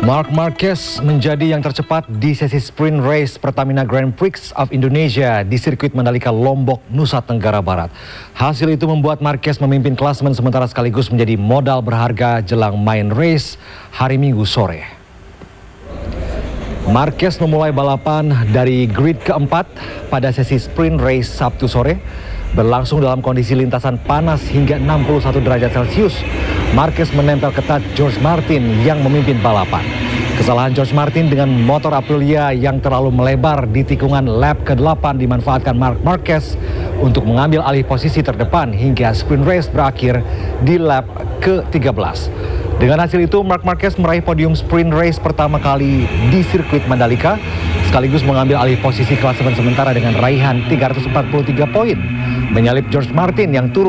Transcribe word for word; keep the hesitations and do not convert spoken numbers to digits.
Marc Marquez menjadi yang tercepat di sesi sprint race Pertamina Grand Prix of Indonesia di sirkuit Mandalika, Lombok, Nusa Tenggara Barat. Hasil itu membuat Marquez memimpin klasemen sementara sekaligus menjadi modal berharga jelang main race hari Minggu sore. Marquez memulai balapan dari grid keempat pada sesi sprint race Sabtu sore. Berlangsung dalam kondisi lintasan panas hingga enam puluh satu derajat Celcius. Marquez menempel ketat George Martin yang memimpin balapan. Kesalahan George Martin dengan motor Aprilia yang terlalu melebar di tikungan lap ke delapan dimanfaatkan Marc Marquez untuk mengambil alih posisi terdepan hingga sprint race berakhir di lap ke tiga belas. Dengan hasil itu, Marc Marquez meraih podium sprint race pertama kali di sirkuit Mandalika, sekaligus mengambil alih posisi klasemen sementara dengan raihan tiga ratus empat puluh tiga poin, menyalip George Martin yang turun